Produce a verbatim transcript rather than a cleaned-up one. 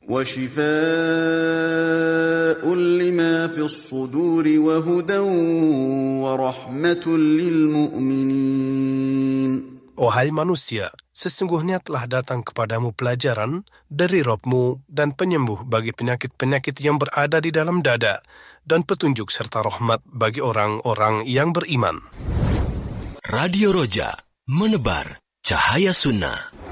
وَشِفَاءٌ لِمَا فِي الصُّدُورِ وَهُدًى وَرَحْمَةٌ لِلْمُؤْمِنِينَ. Wahai manusia, sesungguhnya telah datang kepadamu pelajaran dari Rabb-mu dan penyembuh bagi penyakit-penyakit yang berada di dalam dada, dan petunjuk serta rahmat bagi orang-orang yang beriman. Radio Roja, menebar cahaya sunnah.